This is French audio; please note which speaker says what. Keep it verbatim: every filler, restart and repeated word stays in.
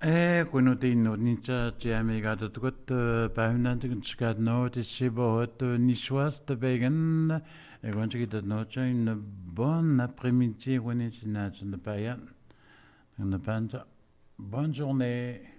Speaker 1: Eh, kun tinno ninja tiami gata tukut pahunan tukun skat no te sibo hot niswas te vegan e kun kita no cha une bonne après-midi when it's not in the payan. In the panta. Bonne journée.